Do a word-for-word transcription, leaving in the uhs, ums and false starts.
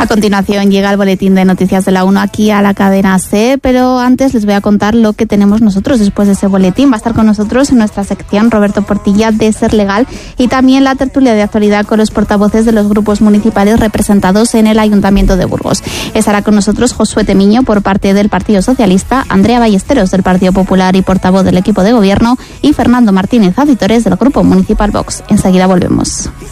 A continuación llega el boletín de noticias de la uno aquí a la cadena SER, pero antes les voy a contar lo que tenemos nosotros después de ese boletín. Va a estar con nosotros en nuestra sección Roberto Portilla de Ser Legal y también la tertulia de actualidad con los portavoces de los grupos municipales representados en el Ayuntamiento de Burgos. Estará con nosotros Josué Temiño por parte del Partido Socialista, Andrea Ballesteros del Partido Popular y portavoz del equipo de gobierno y Fernando Martínez Aditores del Grupo Municipal Vox. Enseguida volvemos.